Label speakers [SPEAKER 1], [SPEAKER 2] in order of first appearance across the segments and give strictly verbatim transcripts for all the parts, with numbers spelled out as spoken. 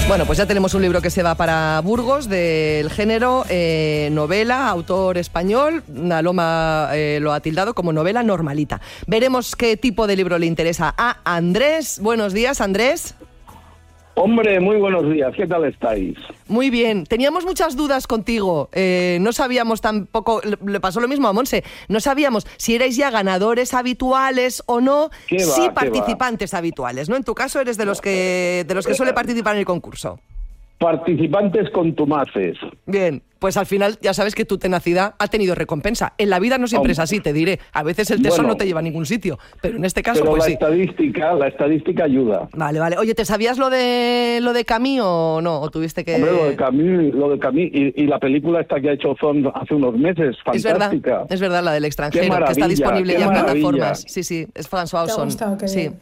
[SPEAKER 1] Bueno, pues ya tenemos un libro que se va para Burgos, del género eh, novela, autor español. Naloma eh, lo ha tildado como novela normalita. Veremos qué tipo de libro le interesa a Andrés. Buenos días, Andrés.
[SPEAKER 2] Hombre, muy buenos días. ¿Qué tal estáis?
[SPEAKER 1] Muy bien. Teníamos muchas dudas contigo. Eh, no sabíamos tampoco, le, le pasó lo mismo a Monse, no sabíamos si erais ya ganadores habituales o no,
[SPEAKER 2] ¿Qué va,
[SPEAKER 1] sí
[SPEAKER 2] qué
[SPEAKER 1] participantes
[SPEAKER 2] va?
[SPEAKER 1] habituales, ¿no? En tu caso eres de los que de los que suele participar en el concurso.
[SPEAKER 2] Participantes contumaces.
[SPEAKER 1] Bien, pues al final ya sabes que tu tenacidad ha tenido recompensa. En la vida no siempre es así, te diré. A veces el tesoro
[SPEAKER 2] Bueno,
[SPEAKER 1] no te lleva a ningún sitio, pero en este caso
[SPEAKER 2] Pero
[SPEAKER 1] pues
[SPEAKER 2] la
[SPEAKER 1] sí.
[SPEAKER 2] estadística, la estadística ayuda.
[SPEAKER 1] Vale, vale. Oye, ¿te sabías lo de lo de Camus o no? ¿O tuviste que...?
[SPEAKER 2] Hombre, lo de Camus, lo de Camus y, y la película esta que ha hecho Zon hace unos meses,
[SPEAKER 1] Es
[SPEAKER 2] fantástica.
[SPEAKER 1] verdad, es verdad, la del extranjero,
[SPEAKER 2] Qué
[SPEAKER 1] que está
[SPEAKER 2] maravilla,
[SPEAKER 1] disponible
[SPEAKER 2] qué
[SPEAKER 1] ya en
[SPEAKER 2] maravilla.
[SPEAKER 1] plataformas. Sí, sí, es François
[SPEAKER 3] ¿Te ha
[SPEAKER 1] Ozon.
[SPEAKER 3] gustado? Qué
[SPEAKER 1] Sí.
[SPEAKER 3] bien.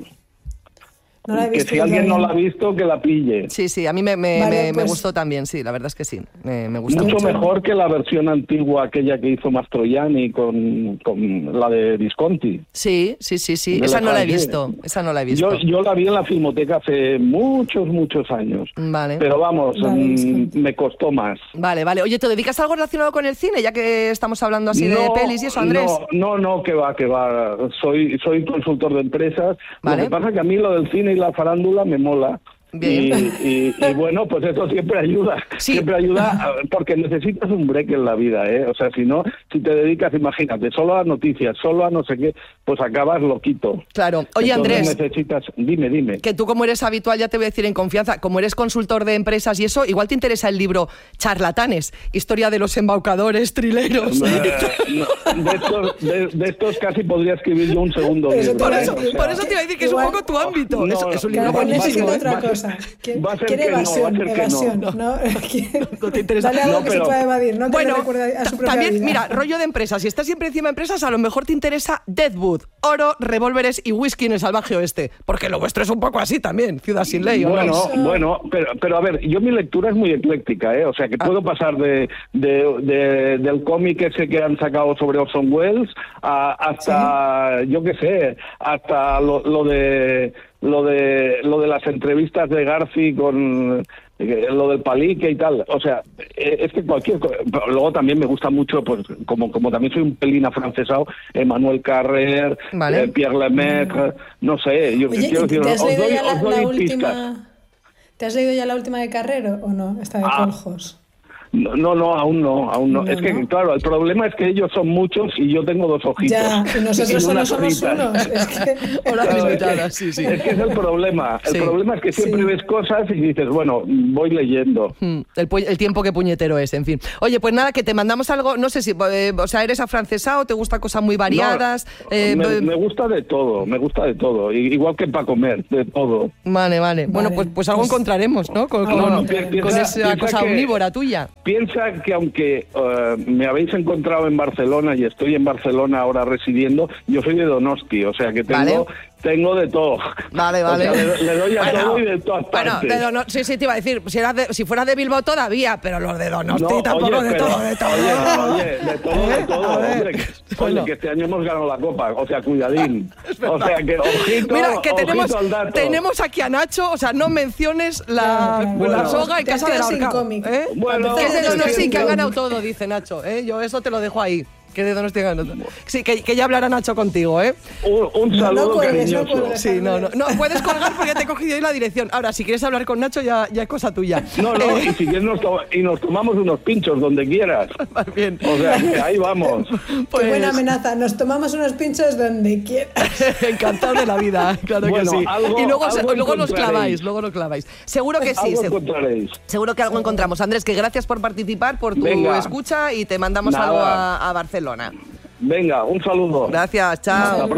[SPEAKER 3] No la he
[SPEAKER 2] Que
[SPEAKER 3] visto
[SPEAKER 2] si alguien no
[SPEAKER 3] todavía.
[SPEAKER 2] la ha visto, que la pille.
[SPEAKER 1] Sí, sí, a mí me, me,
[SPEAKER 3] Vale,
[SPEAKER 1] me,
[SPEAKER 3] pues-
[SPEAKER 1] me gustó también, sí, la verdad es que sí, me, me gustó
[SPEAKER 2] Mucho
[SPEAKER 1] mucho.
[SPEAKER 2] mejor que la versión antigua, aquella que hizo Mastroianni con, con la de Visconti.
[SPEAKER 1] Sí, sí, sí, sí,
[SPEAKER 2] De
[SPEAKER 1] esa no la he
[SPEAKER 2] Lefranche.
[SPEAKER 1] visto, esa no la he visto.
[SPEAKER 2] Yo, yo la vi en la Filmoteca hace muchos, muchos años.
[SPEAKER 1] Vale.
[SPEAKER 2] Pero vamos,
[SPEAKER 3] Vale,
[SPEAKER 2] mm,
[SPEAKER 3] Visconti.
[SPEAKER 2] me costó más.
[SPEAKER 1] Vale, vale. Oye, ¿te dedicas a algo relacionado con el cine, ya que estamos hablando así de pelis y eso, Andrés?
[SPEAKER 2] No, no, no, que va, que va. Soy, soy consultor de empresas.
[SPEAKER 1] Vale.
[SPEAKER 2] Lo que pasa es que a mí lo del cine y la farándula me mola.
[SPEAKER 1] Bien.
[SPEAKER 2] Y, y, y bueno, pues eso siempre ayuda.
[SPEAKER 1] Sí.
[SPEAKER 2] Siempre ayuda porque necesitas un break en la vida, ¿eh? O sea, si no, si te dedicas, imagínate, solo a noticias, solo a no sé qué, pues acabas loquito.
[SPEAKER 1] Claro. Oye,
[SPEAKER 2] Entonces
[SPEAKER 1] Andrés,
[SPEAKER 2] necesitas... Dime, dime.
[SPEAKER 1] que tú como eres habitual, ya te voy a decir en confianza, como eres consultor de empresas y eso, igual te interesa el libro Charlatanes, historia de los embaucadores, trileros.
[SPEAKER 2] Eh, no, de, estos, de, de estos casi podría escribir yo un segundo
[SPEAKER 3] Eso
[SPEAKER 2] libro.
[SPEAKER 3] te
[SPEAKER 1] Por
[SPEAKER 3] iba a
[SPEAKER 2] ¿eh?
[SPEAKER 1] eso,
[SPEAKER 2] O sea,
[SPEAKER 1] por eso te iba a decir que es un
[SPEAKER 3] igual-
[SPEAKER 1] poco tu ámbito.
[SPEAKER 2] No,
[SPEAKER 1] es, es un
[SPEAKER 3] Que
[SPEAKER 1] libro
[SPEAKER 3] ahora
[SPEAKER 1] buenísimo,
[SPEAKER 3] necesita
[SPEAKER 1] ¿eh?
[SPEAKER 3] otra
[SPEAKER 2] va a ser-
[SPEAKER 3] cosa. Quiere,
[SPEAKER 2] va a ser
[SPEAKER 3] quiere
[SPEAKER 2] que no, va a
[SPEAKER 3] evasión,
[SPEAKER 2] ser que no.
[SPEAKER 3] evasión. No, Quiere-
[SPEAKER 1] No te interesa.
[SPEAKER 3] Dale algo
[SPEAKER 2] No,
[SPEAKER 3] que
[SPEAKER 2] pero-
[SPEAKER 3] se pueda evadir, no que
[SPEAKER 1] Bueno,
[SPEAKER 3] le recuerde a su
[SPEAKER 1] ta-
[SPEAKER 3] propia
[SPEAKER 1] también,
[SPEAKER 3] vida.
[SPEAKER 1] mira, rollo de empresas. Si estás siempre encima de empresas, a lo mejor te interesa Deadwood, oro, revólveres y whisky en el salvaje oeste. Porque lo vuestro es un poco así también, Ciudad sin ley, ¿o no?
[SPEAKER 2] Bueno,
[SPEAKER 3] Eso.
[SPEAKER 2] bueno, pero, pero a ver, yo mi lectura es muy ecléctica, ¿eh? O sea, que
[SPEAKER 1] Ah.
[SPEAKER 2] puedo pasar de, de, de- del cómic ese que han sacado sobre Orson Welles a- hasta, yo qué sé, hasta lo, lo de lo de lo de las entrevistas de Garci con eh, lo del palique y tal. O sea, eh, es que cualquier co- luego también me gusta mucho, pues como como también soy un pelín afrancesado, Emmanuel Carrer,
[SPEAKER 1] Vale.
[SPEAKER 2] eh, Pierre Lemaitre, no sé, yo
[SPEAKER 3] Oye,
[SPEAKER 2] quiero
[SPEAKER 3] ¿y
[SPEAKER 2] decir,
[SPEAKER 3] ¿te has
[SPEAKER 2] os
[SPEAKER 3] leído
[SPEAKER 2] doy,
[SPEAKER 3] ya la,
[SPEAKER 2] os doy
[SPEAKER 3] la
[SPEAKER 2] pistas.
[SPEAKER 3] última? ¿Te has leído ya la última de Carrero o no? Esta de
[SPEAKER 2] Ah.
[SPEAKER 3] Coljos.
[SPEAKER 2] No, no, no, aún no, aún no.
[SPEAKER 3] No,
[SPEAKER 2] es que,
[SPEAKER 3] ¿no?
[SPEAKER 2] claro, el problema es que ellos son muchos y yo tengo dos ojitos.
[SPEAKER 3] Ya, y nosotros
[SPEAKER 2] Y
[SPEAKER 3] solo
[SPEAKER 2] unas
[SPEAKER 3] somos
[SPEAKER 2] fritas.
[SPEAKER 3] unos. Es que...
[SPEAKER 1] Horas
[SPEAKER 2] Claro,
[SPEAKER 1] limitadas,
[SPEAKER 2] es que-
[SPEAKER 1] sí, sí.
[SPEAKER 2] Es que es el problema. El
[SPEAKER 1] Sí.
[SPEAKER 2] problema es que siempre
[SPEAKER 3] Sí.
[SPEAKER 2] ves cosas y dices, bueno, voy leyendo.
[SPEAKER 1] Hmm, El, pu- el tiempo que puñetero es, en fin. Oye, pues nada, que te mandamos algo, no sé si, eh, o sea, eres afrancesado, te gustan cosas muy variadas.
[SPEAKER 2] No,
[SPEAKER 1] eh,
[SPEAKER 2] me,
[SPEAKER 1] eh,
[SPEAKER 2] me gusta de todo, me gusta de todo. I- Igual que para comer, de todo.
[SPEAKER 1] Vale, vale. Bueno,
[SPEAKER 3] Vale,
[SPEAKER 1] pues, pues algo
[SPEAKER 3] pues-
[SPEAKER 1] encontraremos, ¿no? Con,
[SPEAKER 3] algo
[SPEAKER 1] con-
[SPEAKER 3] encontraremos.
[SPEAKER 1] con esa
[SPEAKER 2] Piensa
[SPEAKER 1] cosa
[SPEAKER 2] que-
[SPEAKER 1] omnívora tuya.
[SPEAKER 2] Piensa que aunque eh, me habéis encontrado en Barcelona y estoy en Barcelona ahora residiendo, yo soy de Donosti, o sea que tengo,
[SPEAKER 1] Vale.
[SPEAKER 2] tengo de todo.
[SPEAKER 1] Vale,
[SPEAKER 2] O
[SPEAKER 1] vale.
[SPEAKER 2] sea, le, le doy a
[SPEAKER 1] Bueno,
[SPEAKER 2] todo y de todas
[SPEAKER 1] Bueno,
[SPEAKER 2] partes.
[SPEAKER 1] de Dono- sí, sí, te iba a decir, si, eras de- si fueras de Bilbao todavía, pero los de Donosti
[SPEAKER 2] No,
[SPEAKER 1] tampoco,
[SPEAKER 2] oye,
[SPEAKER 1] de
[SPEAKER 2] pero-
[SPEAKER 1] todo, de todo.
[SPEAKER 2] Oye, oye, de todo, de
[SPEAKER 1] ¿Eh?
[SPEAKER 2] todo,
[SPEAKER 1] A ver.
[SPEAKER 2] hombre. Que,
[SPEAKER 1] Bueno.
[SPEAKER 2] oye, que este año hemos ganado la Copa, o sea, cuidadín. O sea, que ojito,
[SPEAKER 1] Mira, que
[SPEAKER 2] ojito
[SPEAKER 1] tenemos,
[SPEAKER 2] al dato.
[SPEAKER 1] tenemos aquí a Nacho, o sea, no menciones la,
[SPEAKER 3] Claro, claro.
[SPEAKER 1] la
[SPEAKER 2] Bueno.
[SPEAKER 1] soga en
[SPEAKER 3] Te has
[SPEAKER 1] casa de la
[SPEAKER 3] quedado sin
[SPEAKER 1] Horca.
[SPEAKER 3] cómic.
[SPEAKER 1] ¿Eh?
[SPEAKER 2] Bueno,
[SPEAKER 1] Que es de
[SPEAKER 2] te
[SPEAKER 1] Donosti,
[SPEAKER 2] siento.
[SPEAKER 1] que han ganado todo, dice Nacho. ¿eh? Yo eso te lo dejo ahí. Que de Donosti han ganado todo. Sí, que, que ya hablará Nacho contigo, ¿eh?
[SPEAKER 2] Un, un
[SPEAKER 3] No,
[SPEAKER 2] saludo
[SPEAKER 3] no cuelgues, no
[SPEAKER 2] cariñoso.
[SPEAKER 3] cuelgues.
[SPEAKER 1] Sí, no, no. No, puedes colgar porque ya te he cogido ahí la dirección. Ahora, si quieres hablar con Nacho, ya, ya es cosa tuya.
[SPEAKER 2] No, no,
[SPEAKER 1] Eh,
[SPEAKER 2] y si quieres nos, to- y nos tomamos unos pinchos donde quieras.
[SPEAKER 1] más bien.
[SPEAKER 2] O sea, que ahí vamos.
[SPEAKER 1] Pues-
[SPEAKER 3] Qué buena amenaza. Nos tomamos unos pinchos donde quieras.
[SPEAKER 1] Encantado de la vida, claro
[SPEAKER 2] Bueno,
[SPEAKER 1] que sí.
[SPEAKER 2] algo-
[SPEAKER 1] y luego, se-
[SPEAKER 2] algo
[SPEAKER 1] luego los
[SPEAKER 2] encontraréis.
[SPEAKER 1] claváis, luego los claváis. Seguro que sí,
[SPEAKER 2] Algo
[SPEAKER 1] seg-
[SPEAKER 2] encontraréis.
[SPEAKER 1] seguro que algo encontramos. Andrés, que gracias por participar, por tu
[SPEAKER 2] Venga.
[SPEAKER 1] escucha y te mandamos
[SPEAKER 2] Nada.
[SPEAKER 1] algo a, a Barcelona.
[SPEAKER 2] Venga, un saludo.
[SPEAKER 1] Gracias, chao.
[SPEAKER 2] Hasta